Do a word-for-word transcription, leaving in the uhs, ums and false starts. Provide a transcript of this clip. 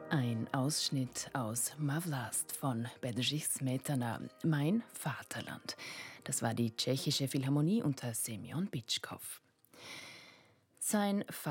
Ein Ausschnitt aus Ma Vlast von Bedřich Smetana, Mein Vaterland. Das war die tschechische Philharmonie unter Semjon Bitschkov. Sein